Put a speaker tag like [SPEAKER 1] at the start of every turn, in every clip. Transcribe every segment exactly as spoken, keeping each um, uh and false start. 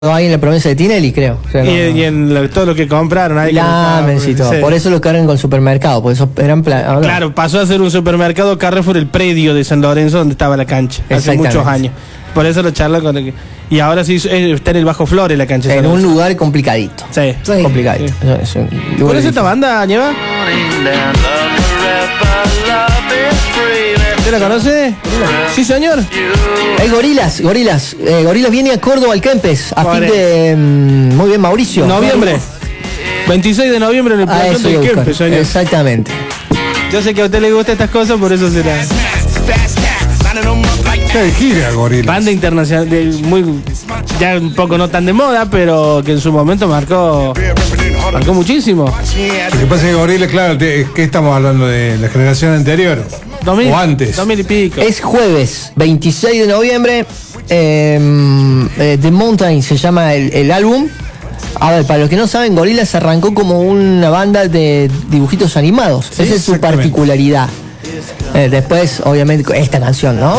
[SPEAKER 1] Ahí en la promesa de Tinelli, creo. O sea,
[SPEAKER 2] y,
[SPEAKER 1] no, no.
[SPEAKER 2] y en lo, todo lo que compraron. Ahí
[SPEAKER 1] Lamens y todo.
[SPEAKER 2] Sí.
[SPEAKER 1] Por eso lo cargan con supermercado. Por eso eran plan...
[SPEAKER 2] Claro, pasó a ser un supermercado Carrefour, el predio de San Lorenzo donde estaba la cancha. Hace muchos años. Por eso lo charla con el, y ahora sí está en el Bajo Flores la cancha.
[SPEAKER 1] En un lugar complicadito.
[SPEAKER 2] Sí.
[SPEAKER 1] sí. Complicadito.
[SPEAKER 2] Sí.
[SPEAKER 1] Es un
[SPEAKER 2] ¿Cuál es esta banda, Ñeva? ¿Usted la conoce? Sí, señor.
[SPEAKER 1] Hay Gorilas, Gorilas. Eh, Gorilas viene a Córdoba al Kempes. A
[SPEAKER 2] Vale.
[SPEAKER 1] fin de... Mm, muy bien, Mauricio.
[SPEAKER 2] Noviembre. veintiséis de noviembre en el
[SPEAKER 1] Ah,
[SPEAKER 2] plantón del Kempes, señor.
[SPEAKER 1] Exactamente.
[SPEAKER 2] Yo sé que a usted le gustan estas cosas, por eso será.
[SPEAKER 3] ¿Qué gira, Gorilas?
[SPEAKER 2] Banda internacional, de, muy, ya un poco no tan de moda, pero que en su momento marcó, marcó muchísimo.
[SPEAKER 3] Lo que pasa es que Gorilas, claro, te- ¿qué estamos hablando de la generación anterior?
[SPEAKER 2] dos mil,
[SPEAKER 3] o antes.
[SPEAKER 2] dos mil y pico.
[SPEAKER 1] Es jueves, veintiséis de noviembre. Eh, eh, The Mountain se llama el, el álbum. A ver, para los que no saben, Gorilas arrancó como una banda de dibujitos animados.
[SPEAKER 3] Sí,
[SPEAKER 1] Esa es su
[SPEAKER 3] exactamente.
[SPEAKER 1] particularidad. Eh, después, obviamente, esta canción, ¿no?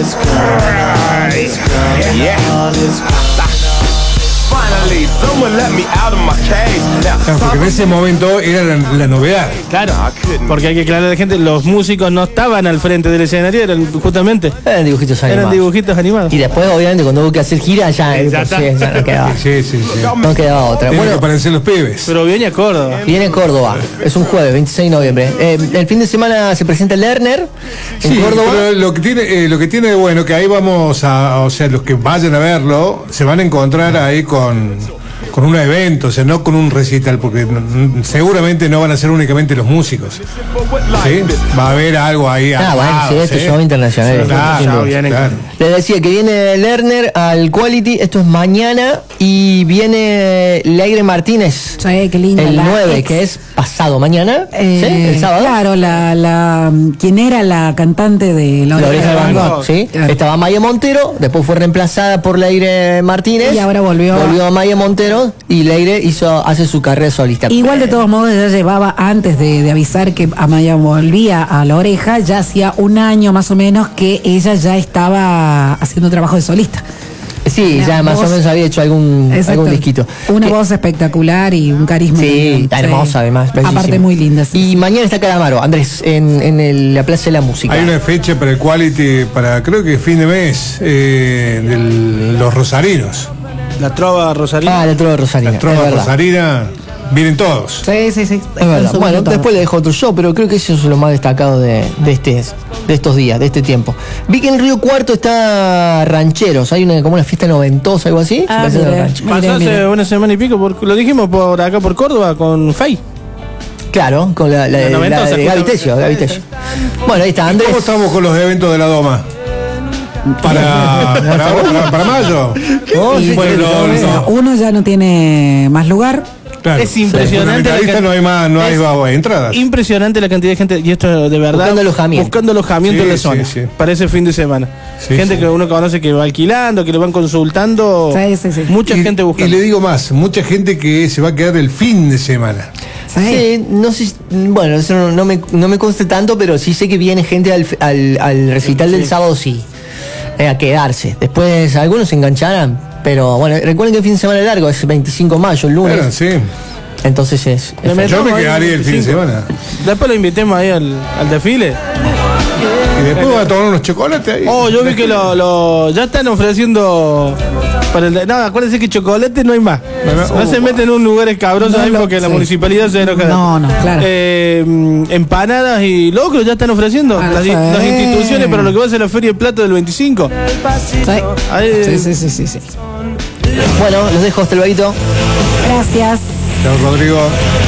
[SPEAKER 3] Claro, porque en ese momento era la, la novedad.
[SPEAKER 2] Claro, porque hay que aclarar a la gente, los músicos no estaban al frente del escenario, eran justamente
[SPEAKER 1] Eran dibujitos animados.
[SPEAKER 2] eran dibujitos animados.
[SPEAKER 1] Y después, obviamente, cuando hubo que hacer gira, ya,
[SPEAKER 2] Sí,
[SPEAKER 1] eh,
[SPEAKER 2] ya
[SPEAKER 1] pues,
[SPEAKER 2] está.
[SPEAKER 1] sí, ya no quedaba,
[SPEAKER 3] Sí, sí, sí.
[SPEAKER 1] no quedaba otra.
[SPEAKER 3] Tienen que
[SPEAKER 1] Bueno,
[SPEAKER 3] parecer los pibes.
[SPEAKER 2] Pero viene a Córdoba.
[SPEAKER 1] viene Córdoba. Es un jueves, veintiséis de noviembre. Eh, el fin de semana se presenta Lerner en
[SPEAKER 3] Sí,
[SPEAKER 1] Córdoba.
[SPEAKER 3] pero lo que tiene, eh, lo que tiene de bueno que ahí vamos a, o sea, los que vayan a verlo se van a encontrar ahí con, con un evento, o sea, no con un recital, porque mm, seguramente no van a ser únicamente los músicos. ¿Sí? Va a haber algo ahí.
[SPEAKER 1] Ah, bueno,
[SPEAKER 3] armado,
[SPEAKER 1] sí, este
[SPEAKER 3] ¿sí?
[SPEAKER 1] show internacional.
[SPEAKER 3] Claro,
[SPEAKER 2] Ya vienen.
[SPEAKER 3] claro.
[SPEAKER 1] Les decía que viene Lerner al Quality, esto es mañana, y viene Leire Martínez.
[SPEAKER 4] Sí, qué linda.
[SPEAKER 1] El
[SPEAKER 4] la
[SPEAKER 1] nueve,
[SPEAKER 4] ex.
[SPEAKER 1] que es pasado mañana,
[SPEAKER 4] Eh,
[SPEAKER 1] ¿sí? El sábado.
[SPEAKER 4] Claro, la, la, ¿quién era la cantante de La
[SPEAKER 1] La
[SPEAKER 4] Oreja
[SPEAKER 1] oreja de Van Gogh,
[SPEAKER 2] Gogh.
[SPEAKER 1] ¿sí?
[SPEAKER 4] Claro.
[SPEAKER 1] Estaba Maya Montero, después fue reemplazada por Leire Martínez.
[SPEAKER 4] Y ahora volvió a-
[SPEAKER 1] Volvió a Maya Montero y Leire hizo, hace su carrera solista.
[SPEAKER 4] Igual de todos modos ella llevaba, antes de, de avisar que Amaya volvía a La Oreja, ya hacía un año más o menos que ella ya estaba haciendo trabajo de solista.
[SPEAKER 1] Sí,
[SPEAKER 4] Una
[SPEAKER 1] ya más
[SPEAKER 4] voz-
[SPEAKER 1] o menos había hecho algún,
[SPEAKER 4] Exacto.
[SPEAKER 1] algún disquito.
[SPEAKER 4] Una
[SPEAKER 1] Que-
[SPEAKER 4] voz espectacular y un carisma.
[SPEAKER 1] Sí,
[SPEAKER 4] también.
[SPEAKER 1] está hermosa además.
[SPEAKER 4] Aparte
[SPEAKER 1] bellísima.
[SPEAKER 4] muy linda. sí.
[SPEAKER 1] Y mañana está Calamaro, Andrés, en, en el- la Plaza de la Música.
[SPEAKER 3] Hay una fecha para el Quality, para creo que fin de mes, eh, de los rosarinos.
[SPEAKER 2] La trova Rosarina.
[SPEAKER 1] Ah, la trova Rosarina.
[SPEAKER 3] La
[SPEAKER 1] es
[SPEAKER 3] trova
[SPEAKER 1] verdad.
[SPEAKER 3] rosarina, vienen todos.
[SPEAKER 4] Sí, sí, sí.
[SPEAKER 1] Es verdad.
[SPEAKER 4] Están
[SPEAKER 1] Bueno,
[SPEAKER 4] subiendo
[SPEAKER 1] después le dejo otro show, pero creo que eso es lo más destacado de, de, este, de estos días, de este tiempo. Vi que en Río Cuarto está Rancheros, hay una como una fiesta noventosa, algo así.
[SPEAKER 4] Ah,
[SPEAKER 1] Se parece a
[SPEAKER 4] mira.
[SPEAKER 1] rancho.
[SPEAKER 2] Pasó
[SPEAKER 4] Mire,
[SPEAKER 2] hace
[SPEAKER 4] mire.
[SPEAKER 2] una semana y pico, por, lo dijimos por acá por Córdoba con Fey.
[SPEAKER 1] Claro, con la, la,
[SPEAKER 2] La
[SPEAKER 1] la-
[SPEAKER 2] noventosa,
[SPEAKER 1] la de Gaby
[SPEAKER 2] justamente.
[SPEAKER 1] Tesio, Gaby Tesio. Bueno, ahí está Andrés.
[SPEAKER 3] ¿Cómo estamos con los eventos de la Doma? Para, para, para, para mayo.
[SPEAKER 1] Oh,
[SPEAKER 4] Y
[SPEAKER 1] sí,
[SPEAKER 3] bueno,
[SPEAKER 1] sí,
[SPEAKER 3] no,
[SPEAKER 1] sí.
[SPEAKER 3] no.
[SPEAKER 4] Uno ya no tiene más lugar.
[SPEAKER 3] Claro.
[SPEAKER 2] Es impresionante
[SPEAKER 3] En
[SPEAKER 2] la
[SPEAKER 3] la
[SPEAKER 2] can-
[SPEAKER 3] no hay más, no hay
[SPEAKER 2] es
[SPEAKER 3] más entradas.
[SPEAKER 2] Impresionante la cantidad de gente, y esto de verdad.
[SPEAKER 1] Buscando alojamiento.
[SPEAKER 2] Buscando alojamiento
[SPEAKER 3] Sí,
[SPEAKER 2] en la
[SPEAKER 3] sí,
[SPEAKER 2] zona.
[SPEAKER 3] sí.
[SPEAKER 2] Para ese fin de semana.
[SPEAKER 3] Sí,
[SPEAKER 2] gente
[SPEAKER 3] sí.
[SPEAKER 2] que uno conoce que va alquilando, que le van consultando.
[SPEAKER 4] Sí, sí, sí.
[SPEAKER 2] Mucha
[SPEAKER 3] Y-
[SPEAKER 2] gente
[SPEAKER 3] Y
[SPEAKER 2] buscando.
[SPEAKER 3] le digo más, mucha gente que se va a quedar el fin de semana.
[SPEAKER 4] Sí.
[SPEAKER 1] Sí, no sé, si- bueno, eso no, no me, no me consta tanto, pero sí sé que viene gente al, al, al recital del sábado, sí, eh, a quedarse. Después algunos se engancharán, pero bueno, recuerden que el fin de semana es largo, es veinticinco de mayo, el lunes,
[SPEAKER 3] Bueno, sí.
[SPEAKER 1] entonces es...
[SPEAKER 2] Le
[SPEAKER 1] es
[SPEAKER 2] metemos
[SPEAKER 3] Yo me
[SPEAKER 2] ahí
[SPEAKER 3] quedaría el fin de
[SPEAKER 2] veinticinco.
[SPEAKER 3] semana.
[SPEAKER 2] Después lo invitemos ahí al, al desfile.
[SPEAKER 3] Y después va a tomar unos chocolates ahí.
[SPEAKER 2] Oh, yo vi que lo, lo- ya están ofreciendo. Para el, no, acuérdense que chocolate no hay más. No, se meten en un lugar escabroso
[SPEAKER 4] No
[SPEAKER 2] ahí
[SPEAKER 4] lo-
[SPEAKER 2] porque la
[SPEAKER 4] sí.
[SPEAKER 2] municipalidad se enoja.
[SPEAKER 4] No, no, claro.
[SPEAKER 2] Eh, mm, empanadas y locros ya están ofreciendo.
[SPEAKER 4] Ah,
[SPEAKER 2] las,
[SPEAKER 4] sí.
[SPEAKER 2] las instituciones para lo que va a ser la Feria de Plata del veinticinco.
[SPEAKER 4] Sí.
[SPEAKER 2] Ahí-
[SPEAKER 4] Sí, sí, sí, sí, sí.
[SPEAKER 1] Bueno, los dejo hasta luego.
[SPEAKER 4] Gracias.
[SPEAKER 3] Chao, Rodrigo.